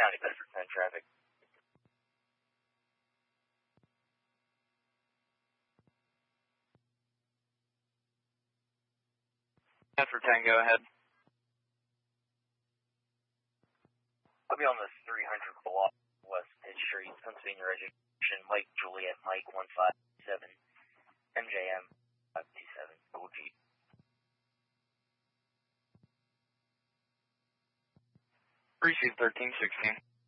County, Bedford 10 traffic. Bedford 10, go ahead. I'll be on the 300 block West Pitt Street, Pennsylvania registration, Mike Juliet, Mike 157, MJM 527, OG. Receive 1316.